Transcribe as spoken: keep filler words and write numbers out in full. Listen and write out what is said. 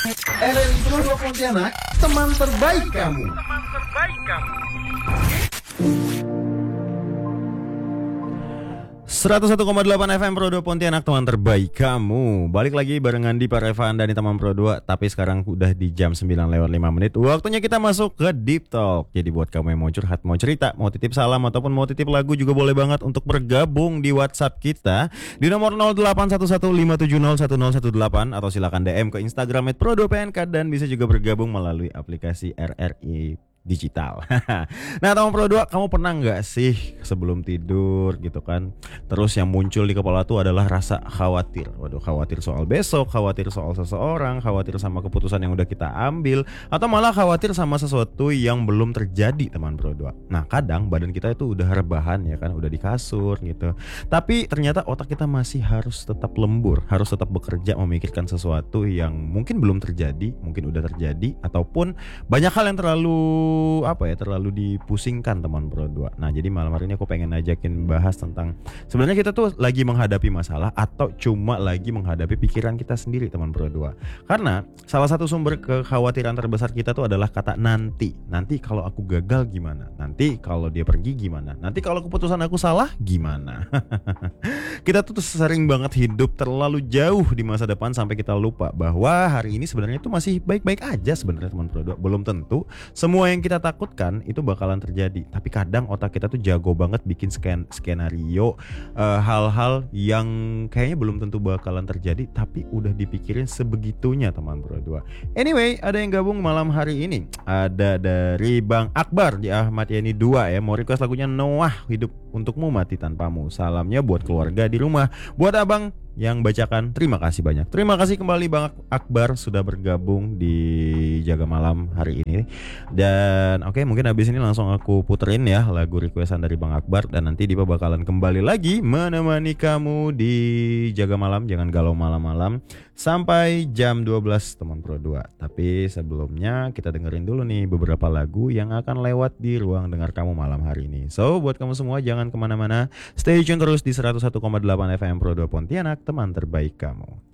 R R I Pro dua Pontianak, teman terbaik kamu. Teman terbaik kamu. seratus satu koma delapan F M Pro dua Pontianak, teman terbaik kamu. Balik lagi barengan di Pak Revan dan di teman Pro dua. Tapi sekarang udah di jam sembilan lewat lima menit. Waktunya kita masuk ke Deep Talk. Jadi buat kamu yang mau curhat, mau cerita, mau titip salam ataupun mau titip lagu juga boleh banget untuk bergabung di WhatsApp kita di nomor nol delapan satu satu lima tujuh nol satu nol satu delapan atau silakan D M ke Instagram at pro dua p n k dan bisa juga bergabung melalui aplikasi R R I digital. Nah, teman Pro dua, kamu pernah nggak sih sebelum tidur gitu kan, terus yang muncul di kepala tuh adalah rasa khawatir. Waduh, khawatir soal besok, khawatir soal seseorang, khawatir sama keputusan yang udah kita ambil, atau malah khawatir sama sesuatu yang belum terjadi, teman Pro dua. Nah, kadang badan kita itu udah rebahan ya kan, udah di kasur gitu, tapi ternyata otak kita masih harus tetap lembur, harus tetap bekerja memikirkan sesuatu yang mungkin belum terjadi, mungkin udah terjadi, ataupun banyak hal yang terlalu apa ya terlalu dipusingkan, teman Pro dua. Nah, jadi malam hari ini aku pengen ajakin bahas tentang sebenarnya kita tuh lagi menghadapi masalah atau cuma lagi menghadapi pikiran kita sendiri, teman Pro dua. Karena salah satu sumber kekhawatiran terbesar kita tuh adalah kata nanti. Nanti kalau aku gagal gimana? Nanti kalau dia pergi gimana? Nanti kalau keputusan aku salah gimana? Kita tuh sering banget hidup terlalu jauh di masa depan sampai kita lupa bahwa hari ini sebenarnya itu masih baik-baik aja sebenarnya, teman Pro dua. Belum tentu semua yang kita takutkan itu bakalan terjadi, tapi kadang otak kita tuh jago banget bikin sken skenario uh, hal-hal yang kayaknya belum tentu bakalan terjadi tapi udah dipikirin sebegitunya, teman Pro dua. Anyway, ada yang gabung malam hari ini. Ada dari Bang Akbar di Ahmad Yani dua ya, mau request lagunya Noah, Hidup Untukmu Mati Tanpamu. Salamnya buat keluarga di rumah. Buat abang yang bacakan, terima kasih banyak. Terima kasih kembali Bang Akbar sudah bergabung di Jaga Malam hari ini. Dan oke, okay, mungkin habis ini langsung aku puterin ya lagu requestan dari Bang Akbar, dan nanti Dipa bakalan kembali lagi menemani kamu di Jaga Malam, jangan galau malam-malam sampai jam dua belas, teman Pro dua. Tapi sebelumnya kita dengerin dulu nih beberapa lagu yang akan lewat di ruang dengar kamu malam hari ini. So, buat kamu semua jangan kemana-mana, stay tune terus di seratus satu koma delapan F M Pro dua Pontianak, teman terbaik kamu.